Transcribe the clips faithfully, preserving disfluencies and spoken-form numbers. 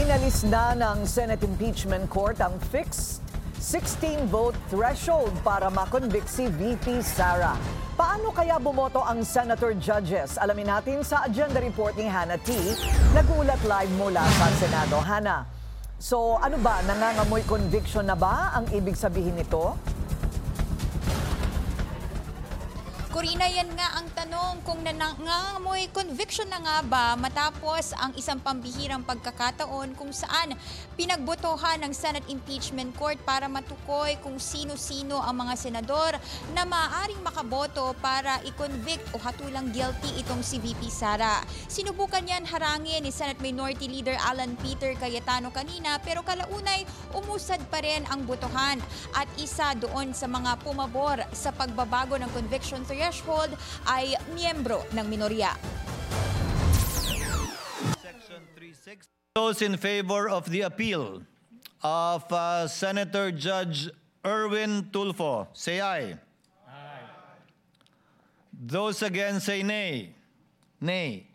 Inalis na ng Senate Impeachment Court ang fixed sixteen-vote threshold para makonvict si V P Sara. Paano kaya bumoto ang senator judges? Alamin natin sa agenda report ni Hannah T. Nagulat live mula sa Senado. Hannah, so ano ba, nangangamoy conviction na ba ang ibig sabihin nito? Corina, yan nga ang tanong kung nangangamoy conviction na nga ba matapos ang isang pambihirang pagkakataon kung saan pinagbotohan ng Senate Impeachment Court para matukoy kung sino-sino ang mga senador na maaaring makaboto para i-convict o hatulang guilty itong si V P Sara. Sinubukan yan harangin ni Senate Minority Leader Alan Peter Cayetano kanina pero kalaunay umusad pa rin ang botohan at isa doon sa mga pumabor sa pagbabago ng conviction threshold ay miyembro ng minorya. Section three six. Those in favor of the appeal of uh, Senator Judge Erwin Tulfo, say aye. Aye. Those against say nay. Nay.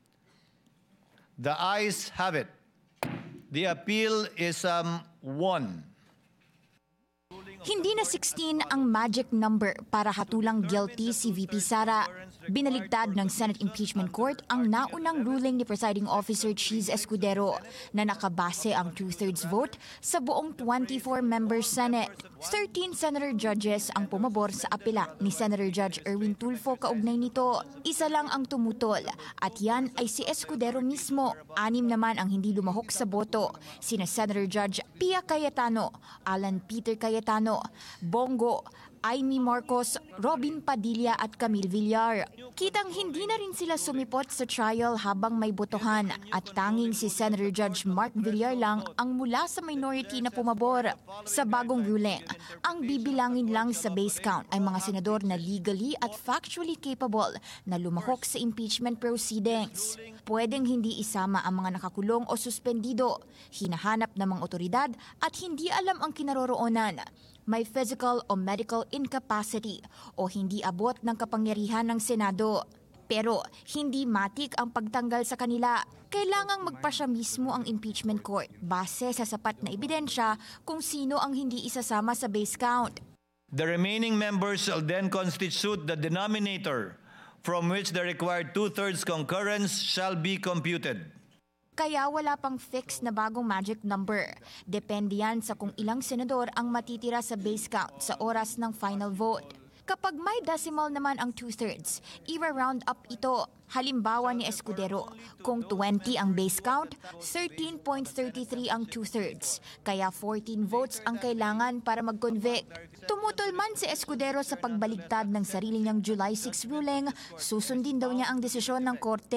The ayes have it. The appeal is um, won. Hindi na sixteen ang magic number para hatulang guilty si V P Sara. Binaligtad ng Senate Impeachment Court ang naunang ruling ni Presiding Officer Cheese Escudero na nakabase ang two-thirds vote sa buong twenty-four member Senate. thirteen senator judges ang pumabor sa apela ni Senator Judge Erwin Tulfo kaugnay nito. Isa lang ang tumutol at yan ay si Escudero mismo. Anim naman ang hindi lumahok sa boto. Sina Senator Judge Pia Cayetano, Alan Peter Cayetano, Bongo, Amy Marcos, Robin Padilla at Camille Villar. Kitang hindi na rin sila sumipot sa trial habang may botohan at tanging si Senator Judge Mark Villar lang ang mula sa minority na pumabor. Sa bagong ruling, ang bibilangin lang sa base count ay mga senador na legally at factually capable na lumahok sa impeachment proceedings. Pwedeng hindi isama ang mga nakakulong o suspendido, hinahanap ng mga otoridad at hindi alam ang kinaroroonan, may physical o medical incapacity o hindi abot ng kapangyarihan ng Senado. Pero hindi matik ang pagtanggal sa kanila. Kailangang magpasya mismo ang impeachment court base sa sapat na ebidensya kung sino ang hindi isasama sa base count. The remaining members shall then constitute the denominator from which the required two-thirds concurrence shall be computed. Kaya wala pang fix na bagong magic number. Depende yan sa kung ilang senador ang matitira sa base count sa oras ng final vote. Kapag may decimal naman ang two-thirds, i-round up ito. Halimbawa ni Escudero, kung twenty ang base count, thirteen point three three ang two-thirds. Kaya fourteen votes ang kailangan para mag-convict. Tumutol man si Escudero sa pagbaligtad ng sarili niyang July sixth ruling, susundin daw niya ang desisyon ng korte